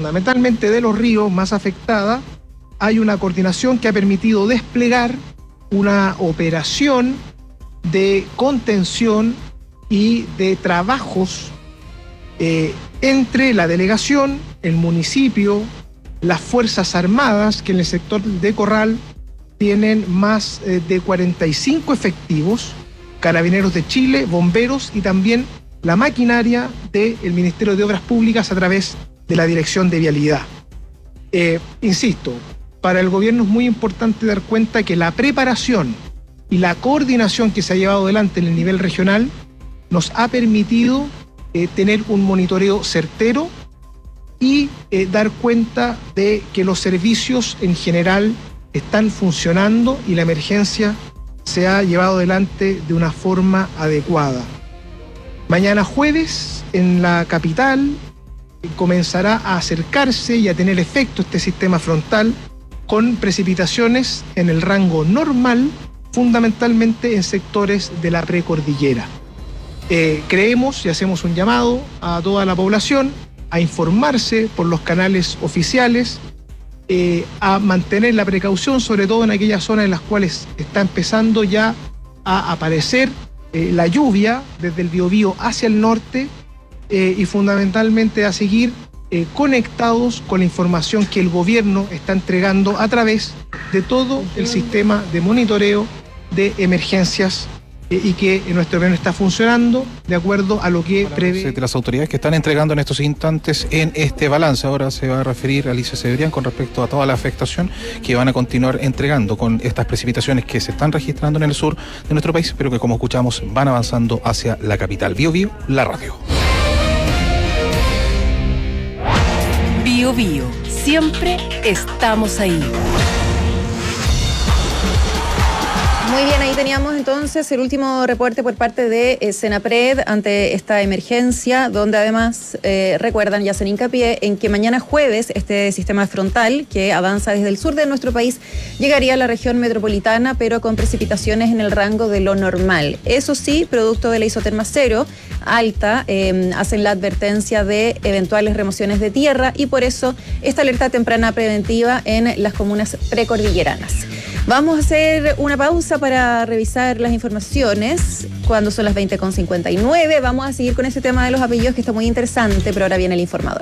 fundamentalmente de los ríos más afectada, hay una coordinación que ha permitido desplegar una operación de contención y de trabajos entre la delegación, el municipio, las Fuerzas Armadas, que en el sector de Corral tienen más de 45 efectivos, Carabineros de Chile, bomberos y también la maquinaria del Ministerio de Obras Públicas a través de la Dirección de Vialidad. Insisto, para el gobierno es muy importante dar cuenta que la preparación y la coordinación que se ha llevado adelante en el nivel regional nos ha permitido tener un monitoreo certero y dar cuenta de que los servicios en general están funcionando y la emergencia se ha llevado adelante de una forma adecuada. Mañana jueves, en la capital, comenzará a acercarse y a tener efecto este sistema frontal con precipitaciones en el rango normal, fundamentalmente en sectores de la precordillera. Creemos y hacemos un llamado a toda la población a informarse por los canales oficiales, a mantener la precaución, sobre todo en aquellas zonas en las cuales está empezando ya a aparecer la lluvia desde el Biobío hacia el norte, y fundamentalmente a seguir conectados con la información que el gobierno está entregando a través de todo el sistema de monitoreo de emergencias y que nuestro gobierno está funcionando de acuerdo a lo que prevé. De las autoridades que están entregando en estos instantes en este balance. Ahora se va a referir Alicia Cebrián con respecto a toda la afectación que van a continuar entregando con estas precipitaciones que se están registrando en el sur de nuestro país, pero que, como escuchamos, van avanzando hacia la capital. Bio Bio, la radio. Bio Bio, siempre estamos ahí. Muy bien, ahí teníamos entonces el último reporte por parte de Senapred ante esta emergencia, donde además recuerdan y hacen hincapié en que mañana jueves este sistema frontal que avanza desde el sur de nuestro país llegaría a la región metropolitana, pero con precipitaciones en el rango de lo normal. Eso sí, producto de la isoterma cero alta, hacen la advertencia de eventuales remociones de tierra y por eso esta alerta temprana preventiva en las comunas precordilleranas. Vamos a hacer una pausa para revisar las informaciones. Cuando son las 20:59, vamos a seguir con ese tema de los apellidos que está muy interesante, pero ahora viene el informador.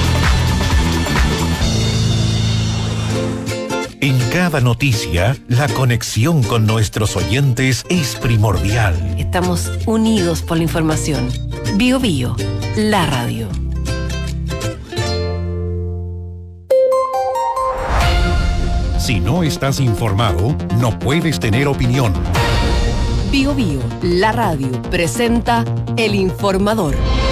En cada noticia, la conexión con nuestros oyentes es primordial. Estamos unidos por la información. Bio Bio, la radio. Si no estás informado, no puedes tener opinión. Bio Bio, la radio, presenta El Informador.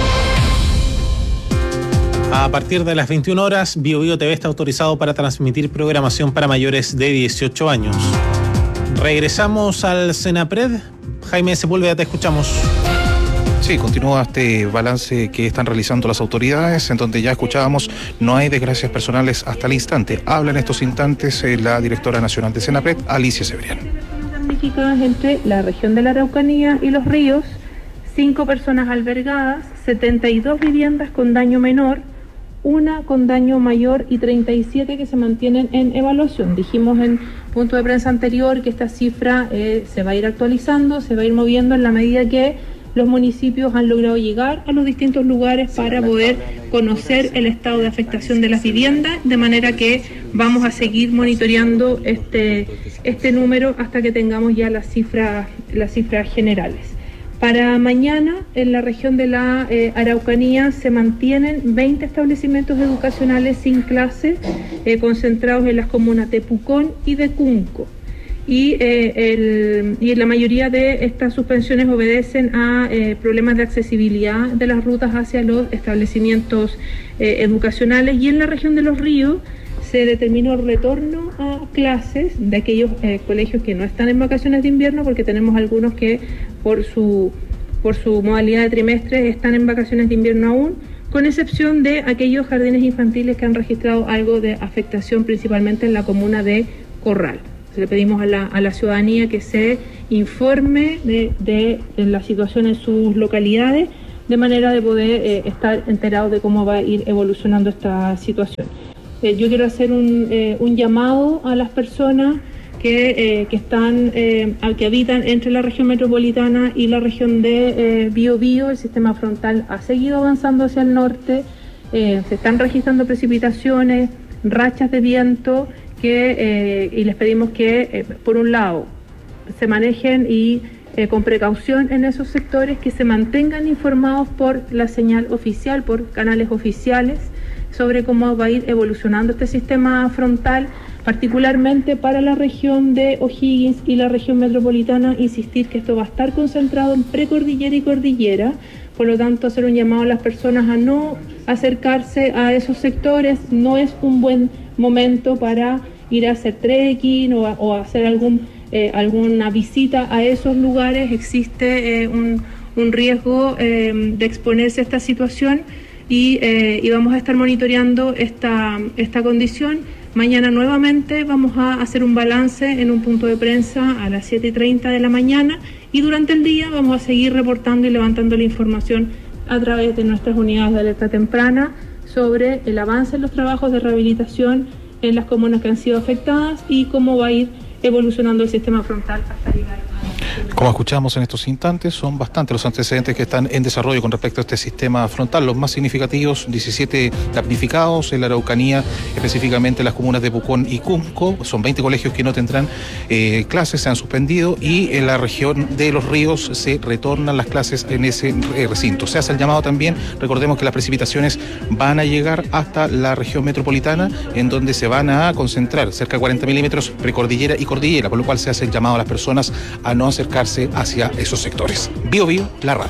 A partir de las 21 horas, Bio Bio TV está autorizado para transmitir programación para mayores de 18 años. Regresamos al Senapred. Jaime Sepúlveda, te escuchamos. Sí, continúa este balance que están realizando las autoridades, en donde ya escuchábamos, no hay desgracias personales hasta el instante. Habla en estos instantes la directora nacional de Senapred, Alicia Cebrián. Damnificadas entre la región de la Araucanía y los ríos, 5 personas albergadas, 72 viviendas con daño menor, 1 con daño mayor y 37 que se mantienen en evaluación. Dijimos en punto de prensa anterior que esta cifra se va a ir actualizando, se va a ir moviendo en la medida que los municipios han logrado llegar a los distintos lugares para poder conocer el estado de afectación de las viviendas, de manera que vamos a seguir monitoreando este número hasta que tengamos ya las cifras generales. Para mañana, en la región de la Araucanía, se mantienen 20 establecimientos educacionales sin clase, concentrados en las comunas de Pucón y de Cunco. Y la mayoría de estas suspensiones obedecen a problemas de accesibilidad de las rutas hacia los establecimientos educacionales. Y en la región de Los Ríos se determinó el retorno a clases de aquellos colegios que no están en vacaciones de invierno, porque tenemos algunos que por su modalidad de trimestre están en vacaciones de invierno aún, con excepción de aquellos jardines infantiles que han registrado algo de afectación, principalmente en la comuna de Corral. Le pedimos a la ciudadanía que se informe de la situación en sus localidades de manera de poder estar enterados de cómo va a ir evolucionando esta situación. Yo quiero hacer un llamado a las personas que habitan entre la región metropolitana y la región de Biobío. El sistema frontal ha seguido avanzando hacia el norte, se están registrando precipitaciones, rachas de viento, y les pedimos que, por un lado, se manejen y con precaución en esos sectores, que se mantengan informados por la señal oficial, por canales oficiales, sobre cómo va a ir evolucionando este sistema frontal, particularmente para la región de O'Higgins y la región metropolitana. Insistir que esto va a estar concentrado en precordillera y cordillera, por lo tanto hacer un llamado a las personas a no acercarse a esos sectores. No es un buen momento para ir a hacer trekking o hacer alguna visita a esos lugares. Existe un riesgo de exponerse a esta situación y vamos a estar monitoreando esta condición. Mañana nuevamente vamos a hacer un balance en un punto de prensa a las 7:30 de la mañana, y durante el día vamos a seguir reportando y levantando la información a través de nuestras unidades de alerta temprana sobre el avance en los trabajos de rehabilitación en las comunas que han sido afectadas y cómo va a ir evolucionando el sistema frontal hasta llegar a... Como escuchamos en estos instantes, son bastantes los antecedentes que están en desarrollo con respecto a este sistema frontal. Los más significativos: 17 damnificados en la Araucanía, específicamente en las comunas de Pucón y Cusco. Son 20 colegios que no tendrán clases, se han suspendido, y en la región de Los Ríos se retornan las clases en ese recinto. Se hace el llamado también, recordemos que las precipitaciones van a llegar hasta la región metropolitana, en donde se van a concentrar cerca de 40 milímetros precordillera y cordillera, por lo cual se hace el llamado a las personas a no acercarse hacia esos sectores. Biobío, la radio.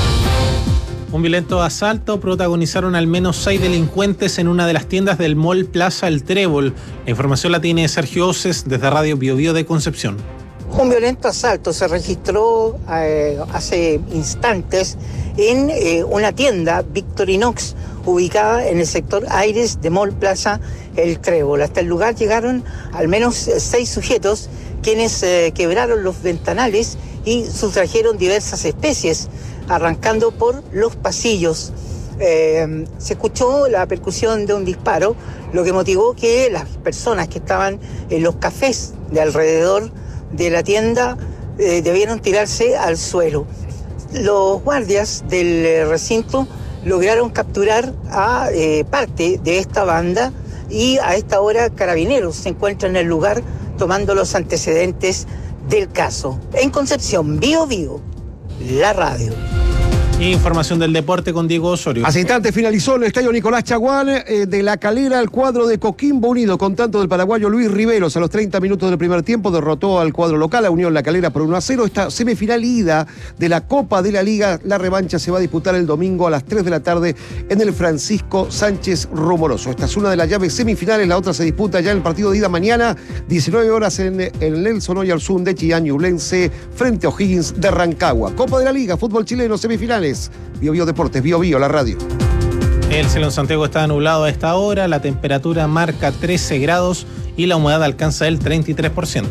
Un violento asalto protagonizaron al menos 6 delincuentes en una de las tiendas del Mall Plaza El Trébol. La información la tiene Sergio Oces desde Radio Biobío de Concepción. Un violento asalto se registró hace instantes en una tienda Victorinox ubicada en el sector Aires de Mall Plaza El Trébol. Hasta el lugar llegaron al menos 6 sujetos, quienes quebraron los ventanales y sustrajeron diversas especies, arrancando por los pasillos. Se escuchó la percusión de un disparo, lo que motivó que las personas que estaban en los cafés de alrededor de la tienda debieron tirarse al suelo. Los guardias del recinto lograron capturar a parte de esta banda, y a esta hora Carabineros se encuentra en el lugar tomando los antecedentes del caso. En Concepción, Biobío, la radio. Información del deporte con Diego Osorio. Hace instantes finalizó el estadio Nicolás Chaguán de La Calera. El cuadro de Coquimbo Unido, con tanto del paraguayo Luis Riveros, a los 30 minutos del primer tiempo derrotó al cuadro local, a Unión La Calera, por 1-0. Esta semifinal ida de la Copa de la Liga, la revancha se va a disputar el domingo a las 3 de la tarde en el Francisco Sánchez Rumoroso. Esta es una de las llaves semifinales, la otra se disputa ya en el partido de ida mañana, 19 horas en el Nelson Oyarzún de Chillán, Ñublense frente a O'Higgins de Rancagua. Copa de la Liga, fútbol chileno, semifinales. Biobío Deportes, Biobío, la radio. El cielo en Santiago está nublado a esta hora, la temperatura marca 13 grados y la humedad alcanza el 33%.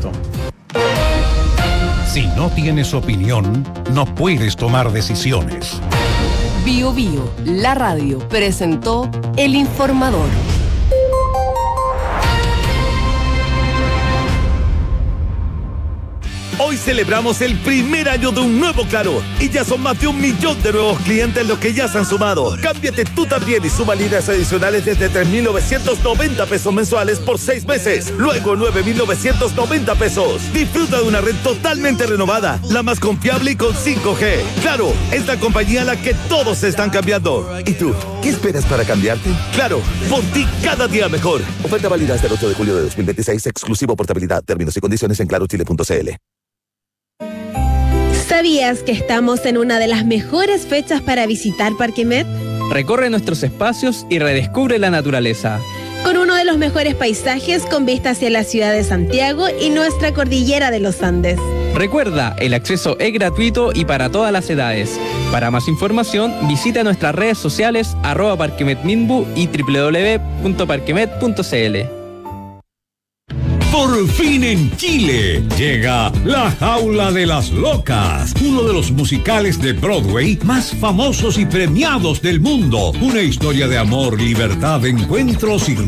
Si no tienes opinión, no puedes tomar decisiones. Biobío, la radio, presentó El Informador. Hoy celebramos el primer año de un nuevo Claro y ya son más de 1 millón de nuevos clientes los que ya se han sumado. Cámbiate tú también y suma líneas adicionales desde 3.990 pesos mensuales por 6 meses. Luego 9.990 pesos. Disfruta de una red totalmente renovada, la más confiable y con 5G. Claro, es la compañía a la que todos se están cambiando. ¿Y tú? ¿Qué esperas para cambiarte? Claro, por ti cada día mejor. Oferta válida hasta el 8 de julio de 2026, exclusivo portabilidad. Términos y condiciones en clarochile.cl. ¿Sabías que estamos en una de las mejores fechas para visitar Parquemet? Recorre nuestros espacios y redescubre la naturaleza. Con uno de los mejores paisajes con vista hacia la ciudad de Santiago y nuestra cordillera de los Andes. Recuerda, el acceso es gratuito y para todas las edades. Para más información, visita nuestras redes sociales @parquemetminbu y www.parquemet.cl. Por fin en Chile llega La Jaula de las Locas, uno de los musicales de Broadway más famosos y premiados del mundo. Una historia de amor, libertad, encuentros y